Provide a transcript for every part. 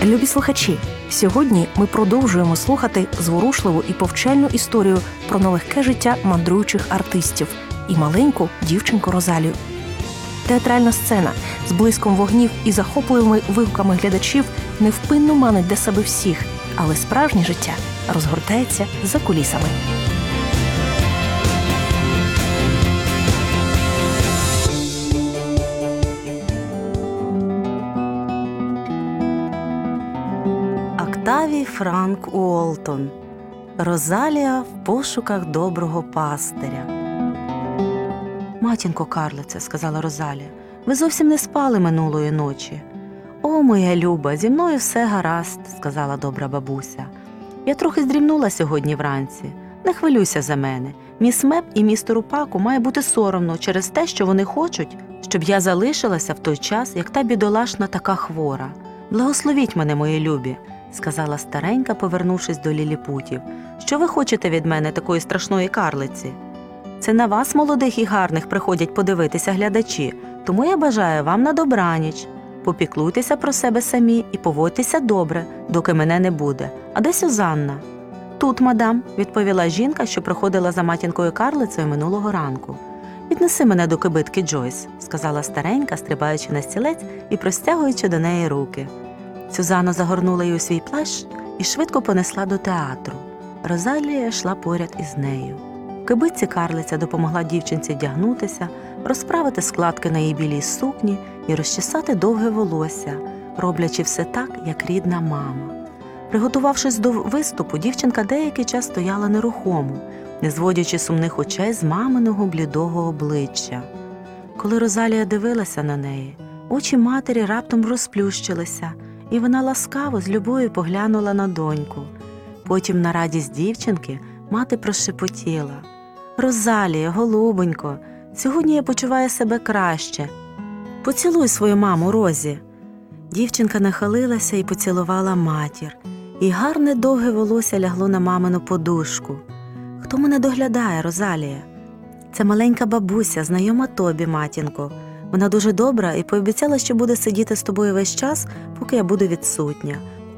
Любі слухачі, сьогодні ми продовжуємо слухати зворушливу і повчальну історію про нелегке життя мандруючих артистів і маленьку дівчинку Розалію. Театральна сцена з блиском вогнів і захопливими вигуками глядачів невпинно манить для себе всіх, але справжнє життя розгортається за кулісами. Октавій Франк Уолтон. Розалія в пошуках доброго пастиря. «Матінко Карлице», – сказала Розалія, – «ви зовсім не спали минулої ночі». «О, моя люба, зі мною все гаразд», – сказала добра бабуся. «Я трохи здрімнула сьогодні вранці. Не хвилюйся за мене. Міс Меп і містеру Паку має бути соромно через те, що вони хочуть, щоб я залишилася в той час, як та бідолашна така хвора. Благословіть мене, мої любі», – сказала старенька, повернувшись до ліліпутів. «Що ви хочете від мене, такої страшної карлиці? Це на вас, молодих і гарних, приходять подивитися глядачі, тому я бажаю вам на добраніч. Попіклуйтеся про себе самі і поводьтеся добре, доки мене не буде. А де Сюзанна?» «Тут, мадам», – відповіла жінка, що приходила за матінкою карлицею минулого ранку. «Віднеси мене до кибитки, Джойс», – сказала старенька, стрибаючи на стілець і простягуючи до неї руки. Сюзанна загорнула її у свій плащ і швидко понесла до театру. Розалія йшла поряд із нею. В кибитці карлиця допомогла дівчинці вдягнутися, розправити складки на її білій сукні і розчесати довге волосся, роблячи все так, як рідна мама. Приготувавшись до виступу, дівчинка деякий час стояла нерухомо, не зводячи сумних очей з маминого блідого обличчя. Коли Розалія дивилася на неї, очі матері раптом розплющилися, і вона ласкаво з любов'ю поглянула на доньку. Потім, на радість дівчинки, мати прошепотіла: «Розалія, голубонько, сьогодні я почуваю себе краще. Поцілуй свою маму, Розі». Дівчинка нахилилася і поцілувала матір, і гарне довге волосся лягло на мамину подушку. «Хто мене доглядає, Розалія?» «Це маленька бабуся, знайома тобі, матінко. Вона дуже добра і пообіцяла, що буде сидіти з тобою весь час, поки я буду відсутня.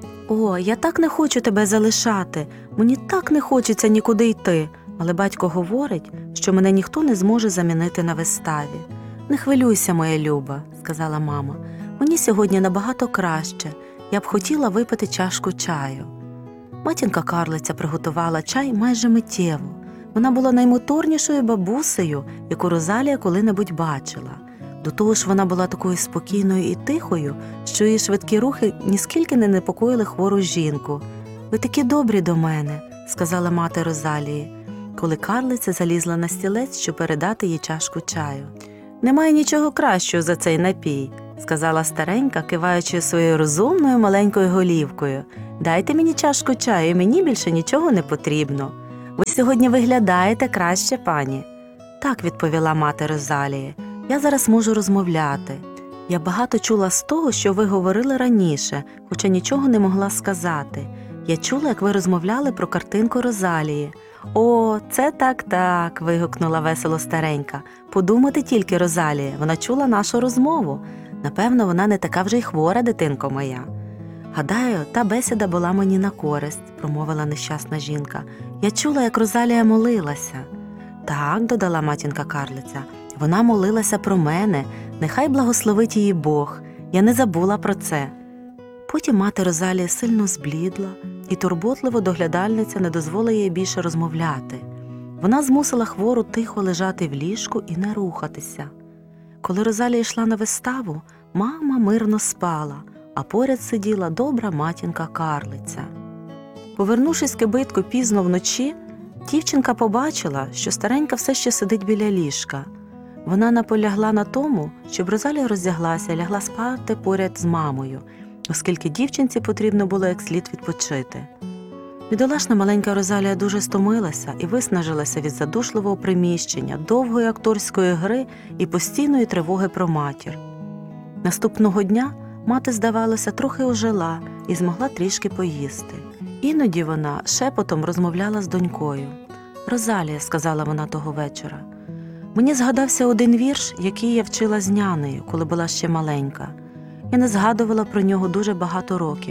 О, я так не хочу тебе залишати, мені так не хочеться нікуди йти, але батько говорить, що мене ніхто не зможе замінити на виставі». «Не хвилюйся, моя люба», – сказала мама, – «мені сьогодні набагато краще, я б хотіла випити чашку чаю». Матінка карлиця приготувала чай майже миттєво. Вона була наймоторнішою бабусею, яку Розалія коли-небудь бачила. До того ж вона була такою спокійною і тихою, що її швидкі рухи ніскільки не непокоїли хвору жінку. «Ви такі добрі до мене», – сказала мати Розалії, коли карлиця залізла на стілець, щоб передати їй чашку чаю. «Немає нічого кращого за цей напій», – сказала старенька, киваючи своєю розумною маленькою голівкою. «Дайте мені чашку чаю, і мені більше нічого не потрібно. Ви сьогодні виглядаєте краще, пані». «Так», – відповіла мати Розалії, – «я зараз можу розмовляти. Я багато чула з того, що ви говорили раніше, хоча нічого не могла сказати. Я чула, як ви розмовляли про картинку Розалії». «О, це так-так», – вигукнула весело старенька. «Подумати тільки, Розалія, вона чула нашу розмову. Напевно, вона не така вже й хвора, дитинко моя». «Гадаю, та бесіда була мені на користь», – промовила нещасна жінка. «Я чула, як Розалія молилася». «Так», – додала матінка карлиця, – «вона молилася про мене, нехай благословить її Бог, я не забула про це». Потім мати Розалії сильно зблідла, і турботливо доглядальниця не дозволила їй більше розмовляти. Вона змусила хвору тихо лежати в ліжку і не рухатися. Коли Розалія йшла на виставу, мама мирно спала, а поряд сиділа добра матінка карлиця. Повернувшись з кибитку пізно вночі, дівчинка побачила, що старенька все ще сидить біля ліжка. Вона наполягла на тому, щоб Розалія роздяглася і лягла спати поряд з мамою, оскільки дівчинці потрібно було як слід відпочити. Бідолашна маленька Розалія дуже стомилася і виснажилася від задушливого приміщення, довгої акторської гри і постійної тривоги про матір. Наступного дня мати, здавалося, трохи ожила і змогла трішки поїсти. Іноді вона шепотом розмовляла з донькою. «Розалія», – сказала вона того вечора, – «мені згадався один вірш, який я вчила з нянею, коли була ще маленька. Я не згадувала про нього дуже багато років.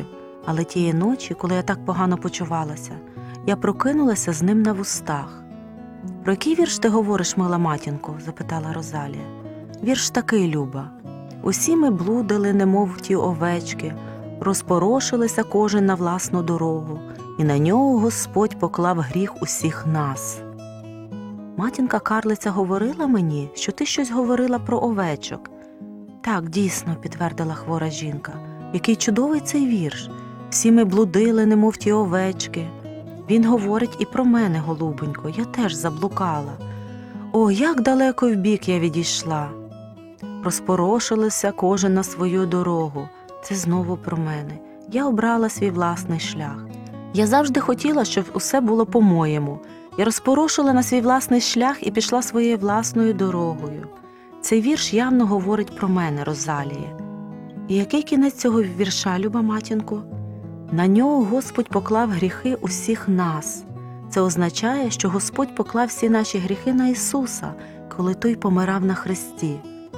Але тієї ночі, коли я так погано почувалася, я прокинулася з ним на вустах. «Про який вірш ти говориш, мила матінко?» – запитала Розалія. «Вірш такий, Люба. Усі ми блудили, немов ті овечки, розпорошилися кожен на власну дорогу, і на нього Господь поклав гріх усіх нас». Матінка Карлиця говорила мені, що ти щось говорила про овечок. Так, дійсно, підтвердила хвора жінка. Який чудовий цей вірш. Всі ми блудили, немов ті овечки. Він говорить і про мене, голубонько, я теж заблукала. О, як далеко вбік я відійшла. Розпорошилися кожен на свою дорогу. Це знову про мене. Я обрала свій власний шлях. Я завжди хотіла, щоб усе було по-моєму. Я розпорошила на свій власний шлях і пішла своєю власною дорогою. Цей вірш явно говорить про мене, Розаліє. І який кінець цього вірша, люба матінко? На нього Господь поклав гріхи усіх нас. Це означає, що Господь поклав всі наші гріхи на Ісуса, коли Той помирав на хресті.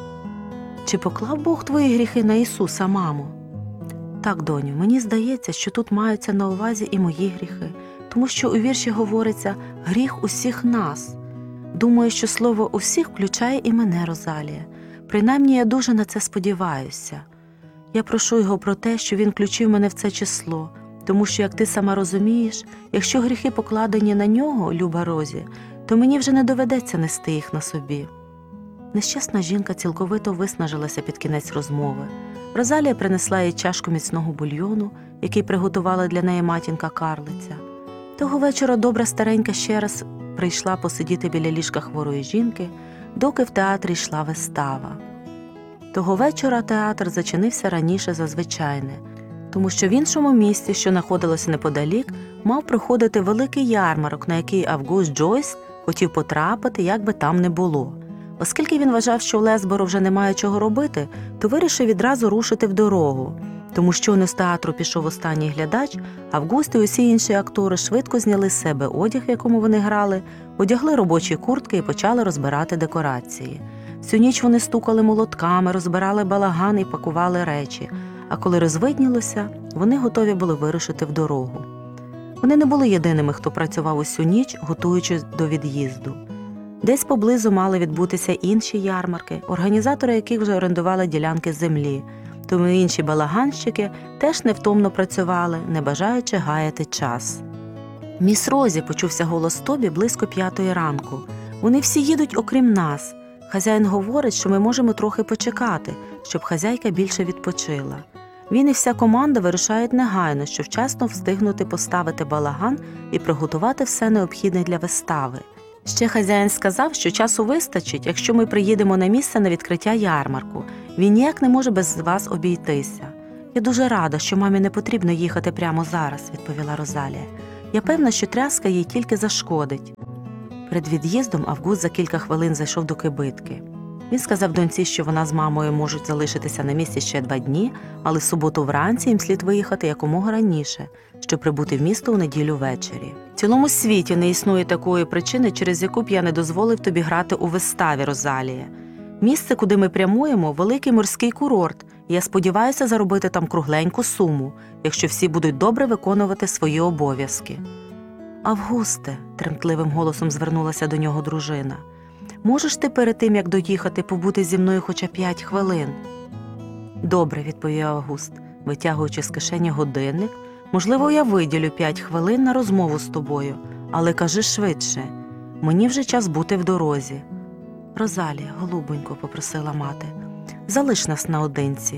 Чи поклав Бог твої гріхи на Ісуса, мамо? Так, доню, мені здається, що тут маються на увазі і мої гріхи, тому що у вірші говориться «гріх усіх нас». Думаю, що слово «усіх» включає і мене, Розалія. Принаймні, я дуже на це сподіваюся. Я прошу його про те, що він включив мене в це число, тому що, як ти сама розумієш, якщо гріхи покладені на нього, люба Розі, то мені вже не доведеться нести їх на собі. Нещасна жінка цілковито виснажилася під кінець розмови. Розалія принесла їй чашку міцного бульйону, який приготувала для неї матінка Карлиця. Того вечора добра старенька ще раз прийшла посидіти біля ліжка хворої жінки, доки в театрі йшла вистава. Того вечора театр зачинився раніше за звичайне, тому що в іншому місті, що знаходилося неподалік, мав проходити великий ярмарок, на який Август Джойс хотів потрапити, як би там не було. Оскільки він вважав, що в Лесборо вже немає чого робити, то вирішив відразу рушити в дорогу. Тому щойно з театру пішов останній глядач, Август і усі інші актори швидко зняли з себе одяг, в якому вони грали, одягли робочі куртки і почали розбирати декорації. Всю ніч вони стукали молотками, розбирали балаган і пакували речі, а коли розвиднілося, вони готові були вирушити в дорогу. Вони не були єдиними, хто працював усю ніч, готуючись до від'їзду. Десь поблизу мали відбутися інші ярмарки, організатори яких вже орендували ділянки землі, тому інші балаганщики теж невтомно працювали, не бажаючи гаяти час. «Міс Розі», – почувся голос Тобі близько 5-ї ранку. «Вони всі їдуть, окрім нас. Хазяїн говорить, що ми можемо трохи почекати, щоб хазяйка більше відпочила. Він і вся команда вирушають негайно, щоб вчасно встигнути поставити балаган і приготувати все необхідне для вистави. Ще хазяїн сказав, що часу вистачить, якщо ми приїдемо на місце на відкриття ярмарку. Він ніяк не може без вас обійтися. Я дуже рада, що мамі не потрібно їхати прямо зараз», – відповіла Розалія. «Я певна, що тряска їй тільки зашкодить». Перед від'їздом Август за кілька хвилин зайшов до кибитки. Він сказав доньці, що вона з мамою можуть залишитися на місці ще 2 дні, але в суботу вранці їм слід виїхати якомога раніше, щоб прибути в місто у неділю ввечері. «В цілому світі не існує такої причини, через яку б я не дозволив тобі грати у виставі, Розалія. Місце, куди ми прямуємо, великий морський курорт, і я сподіваюся заробити там кругленьку суму, якщо всі будуть добре виконувати свої обов'язки». «Августе», – тремтливим голосом звернулася до нього дружина, – «можеш ти перед тим, як доїхати, побути зі мною хоча 5 хвилин?» «Добре», – відповів Август, витягуючи з кишені годинник. «Можливо, я виділю 5 хвилин на розмову з тобою, але кажи швидше. Мені вже час бути в дорозі». «Розалія, голубонько», – попросила мати, – «залиш нас наодинці».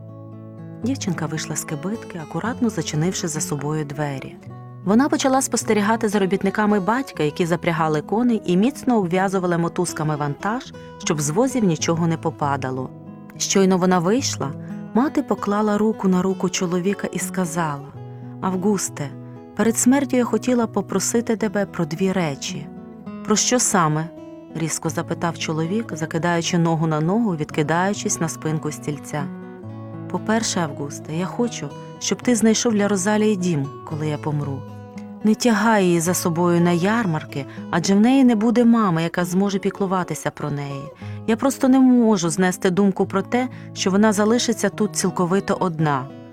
Дівчинка вийшла з кибитки, акуратно зачинивши за собою двері. Вона почала спостерігати за робітниками батька, які запрягали коней і міцно обв'язували мотузками вантаж, щоб з возів нічого не попадало. Щойно вона вийшла, мати поклала руку на руку чоловіка і сказала: «Августе, перед смертю я хотіла попросити тебе про 2 речі». «Про що саме?» – різко запитав чоловік, закидаючи ногу на ногу, відкидаючись на спинку стільця. «По-перше, Августе, я хочу, щоб ти знайшов для Розалії дім, коли я помру. Не тягай її за собою на ярмарки, адже в неї не буде мами, яка зможе піклуватися про неї. Я просто не можу знести думку про те, що вона залишиться тут цілковито одна».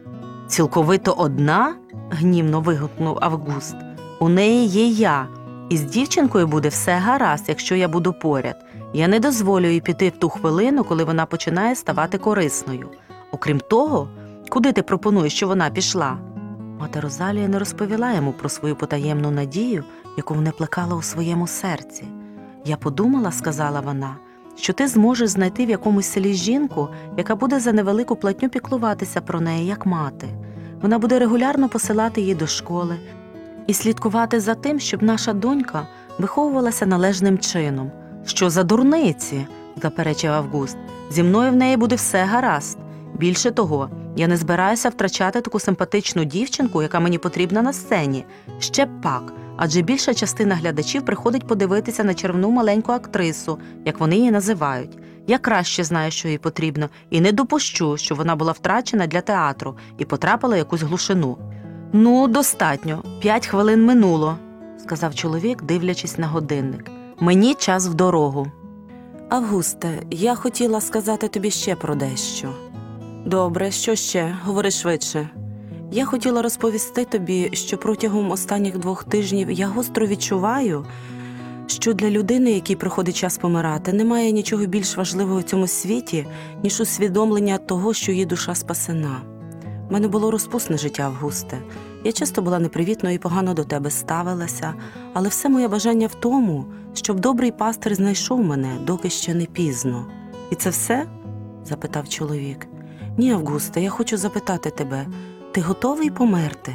Цілковито одна? Гнівно вигукнув Август. У неї є я. І з дівчинкою буде все гаразд, якщо я буду поряд. Я не дозволю їй піти в ту хвилину, коли вона починає ставати корисною. Окрім того, куди ти пропонуєш, що вона пішла? Мати Розалія не розповіла йому про свою потаємну надію, яку вона плекала у своєму серці. «Я подумала, – сказала вона, – що ти зможеш знайти в якомусь селі жінку, яка буде за невелику платню піклуватися про неї, як мати. Вона буде регулярно посилати її до школи і слідкувати за тим, щоб наша донька виховувалася належним чином». «Що за дурниці?» – заперечив Август. «Зі мною в неї буде все гаразд. Більше того, я не збираюся втрачати таку симпатичну дівчинку, яка мені потрібна на сцені. Ще б пак, адже більша частина глядачів приходить подивитися на чарівну маленьку актрису, як вони її називають. Я краще знаю, що їй потрібно, і не допущу, щоб вона була втрачена для театру і потрапила в якусь глушину». «Ну, достатньо. 5 хвилин минуло», – сказав чоловік, дивлячись на годинник. «Мені час в дорогу». «Августе, я хотіла сказати тобі ще про дещо». «Добре, що ще? Говори швидше». «Я хотіла розповісти тобі, що протягом останніх 2 тижнів я гостро відчуваю, що для людини, якій приходить час помирати, немає нічого більш важливого в цьому світі, ніж усвідомлення того, що її душа спасена. У мене було розпусне життя, Августе. Я часто була непривітною і погано до тебе ставилася, але все моє бажання в тому, щоб добрий пастир знайшов мене, доки ще не пізно». «І це все?» – запитав чоловік. «Ні, Августе, я хочу запитати тебе, ти готовий померти?»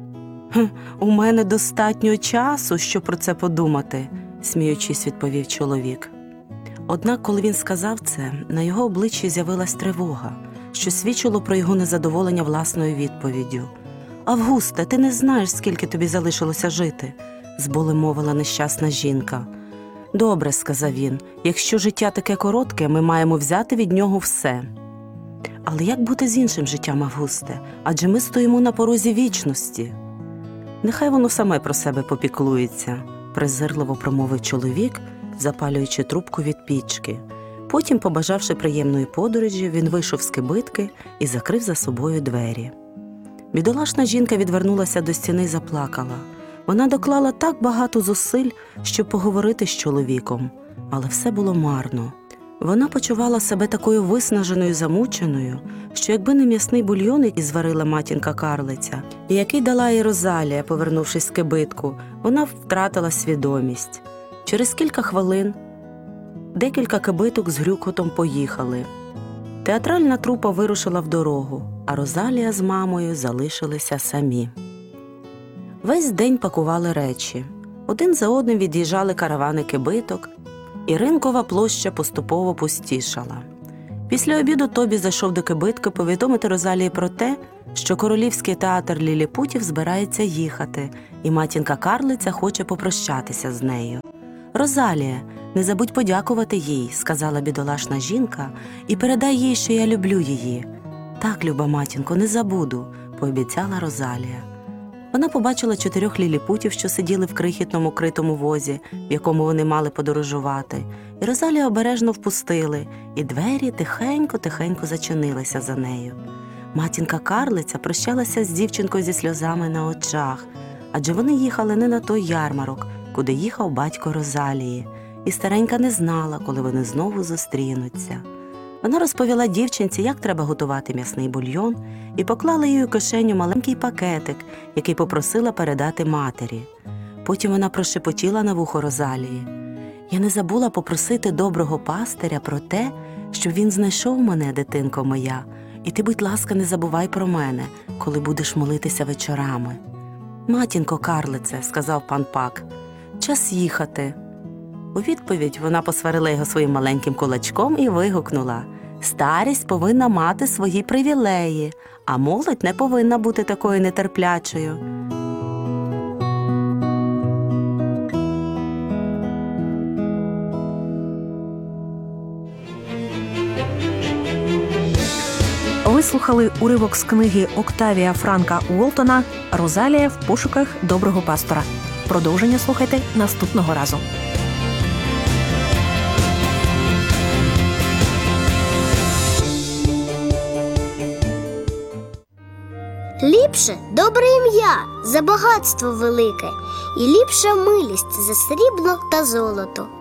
«У мене достатньо часу, щоб про це подумати», – сміючись, відповів чоловік. Однак, коли він сказав це, на його обличчі з'явилась тривога, що свідчило про його незадоволення власною відповіддю. «Августе, ти не знаєш, скільки тобі залишилося жити», – з болем мовила нещасна жінка. «Добре», – сказав він, – «якщо життя таке коротке, ми маємо взяти від нього все». «Але як бути з іншим життям, Августе? Адже ми стоїмо на порозі вічності». «Нехай воно саме про себе попіклується», – презирливо промовив чоловік, запалюючи трубку від пічки. Потім, побажавши приємної подорожі, він вийшов з кибитки і закрив за собою двері. Бідолашна жінка відвернулася до стіни і заплакала. Вона доклала так багато зусиль, щоб поговорити з чоловіком, але все було марно. Вона почувала себе такою виснаженою і замученою, що якби не м'ясний бульйон, який зварила матінка-карлиця, і який дала їй Розалія, повернувшись з кибитку, вона втратила свідомість. Через кілька хвилин декілька кибиток з грюкотом поїхали. Театральна трупа вирушила в дорогу, а Розалія з мамою залишилися самі. Весь день пакували речі. Один за одним від'їжджали каравани кибиток, і ринкова площа поступово пустішала. Після обіду Тобі зайшов до кибитки повідомити Розалії про те, що Королівський театр ліліпутів збирається їхати, і матінка-карлиця хоче попрощатися з нею. «Розалія, не забудь подякувати їй», – сказала бідолашна жінка, – «і передай їй, що я люблю її». «Так, люба матінко, не забуду», – пообіцяла Розалія. Вона побачила 4 ліліпутів, що сиділи в крихітному критому возі, в якому вони мали подорожувати, і Розалію обережно впустили, і двері тихенько-тихенько зачинилися за нею. Матінка-карлиця прощалася з дівчинкою зі сльозами на очах, адже вони їхали не на той ярмарок, куди їхав батько Розалії, і старенька не знала, коли вони знову зустрінуться. Вона розповіла дівчинці, як треба готувати м'ясний бульйон, і поклала їй у кишеню маленький пакетик, який попросила передати матері. Потім вона прошепотіла на вухо Розалії: «Я не забула попросити доброго пастиря про те, щоб він знайшов мене, дитинко моя, і ти, будь ласка, не забувай про мене, коли будеш молитися вечорами». «Матінко карлице», – сказав пан Пак, – «час їхати». У відповідь вона посварила його своїм маленьким кулачком і вигукнула: «Старість повинна мати свої привілеї, а молодь не повинна бути такою нетерплячою». Ви слухали уривок з книги Октавія Франка Уолтона «Розалія в пошуках доброго пастора». Продовження слухайте наступного разу. Ліпше добре ім'я за багатство велике, і ліпша милість за срібло та золото.